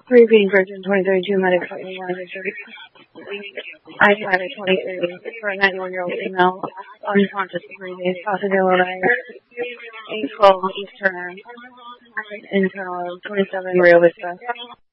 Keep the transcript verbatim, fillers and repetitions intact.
Briefing version twenty thirty-two medical one I five at twenty-three for a ninety-one-year-old female unconscious breathing, Pasadena, eight twelve Eastern, internal twenty-seven Rio Vista.